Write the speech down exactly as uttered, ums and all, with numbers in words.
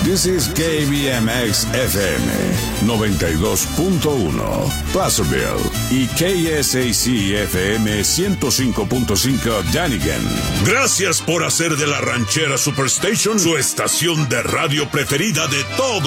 This is K B M X F M noventa y dos punto uno, Placerville, y K S A C F M ciento cinco punto cinco, Dunnigan. Gracias por hacer de la Ranchera Superstation su estación de radio preferida de todo